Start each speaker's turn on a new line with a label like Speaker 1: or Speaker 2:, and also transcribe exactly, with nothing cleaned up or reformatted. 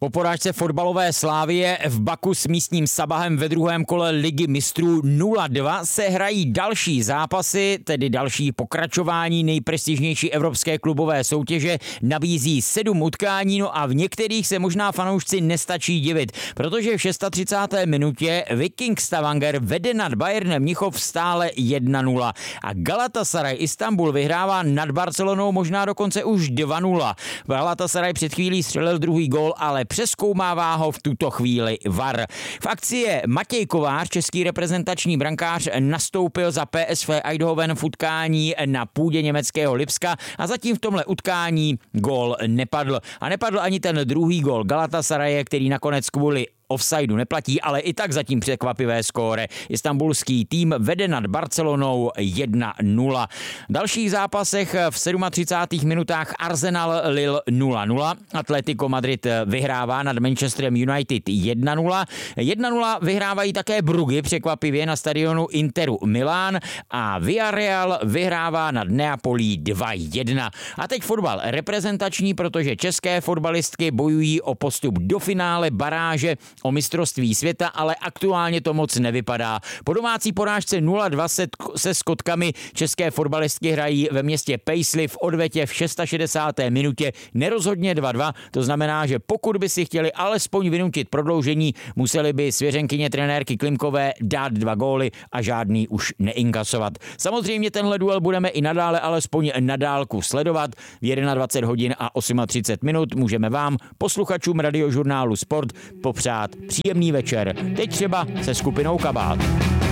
Speaker 1: Po porážce fotbalové Slavie v Baku s místním Sabahem ve druhém kole Ligy mistrů nula dva se hrají další zápasy, tedy další pokračování nejprestižnější evropské klubové soutěže. Nabízí sedm utkání, no a v některých se možná fanoušci nestačí divit, protože v třicáté šesté minutě Viking Stavanger vede nad Bayernem Mnichov stále jedna nula a Galatasaray Istanbul vyhrává nad Barcelonou možná dokonce už dva nula. Galatasaray před chvílí střelil druhý gól, ale přezkoumává ho v tuto chvíli V A R. V akci je Matěj Kovář, český reprezentační brankář, nastoupil za P S V Eindhoven v utkání na půdě německého Lipska a zatím v tomhle utkání gól nepadl. A nepadl ani ten druhý gól Galatasaraye, který nakonec kvůli offsideu neplatí, ale i tak zatím překvapivé skóre. Istanbulský tým vede nad Barcelonou jedna nula. V dalších zápasech v třicátých sedmých minutách Arsenal Lille nula nula, Atletico Madrid vyhrává nad Manchesterem United jedna nula, jedna nula vyhrávají také Bruggy překvapivě na stadionu Interu Milán a Villarreal vyhrává nad Neapolí dva jedna. A teď fotbal reprezentační, protože české fotbalistky bojují o postup do finále baráže o mistrovství světa, ale aktuálně to moc nevypadá. Po domácí porážce nula dva se, se skotkami české fotbalistky hrají ve městě Paisley v odvetě v šedesáté šesté minutě nerozhodně dva dva. To znamená, že pokud by si chtěli alespoň vynutit prodloužení, museli by svěřenkyně trenérky Klimkové dát dva góly a žádný už neinkasovat. Samozřejmě tenhle duel budeme i nadále alespoň na dálku sledovat. V dvacet jedna hodin a třicet osm minut můžeme vám, posluchačům radiožurnálu Sport, popřát příjemný večer. Teď třeba se skupinou Kabát.